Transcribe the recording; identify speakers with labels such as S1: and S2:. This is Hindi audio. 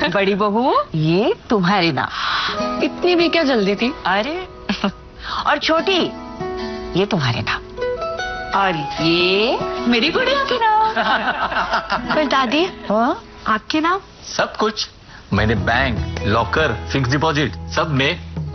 S1: बड़ी बहू, ये तुम्हारे नाम।
S2: इतनी भी क्या जल्दी थी?
S1: अरे और छोटी, ये तुम्हारे नाम। और ये मेरी गुड़िया के नाम।
S2: पर दादी,
S1: हाँ?
S2: आपके नाम?
S3: सब कुछ मैंने बैंक, लॉकर, फिक्स डिपॉजिट सब में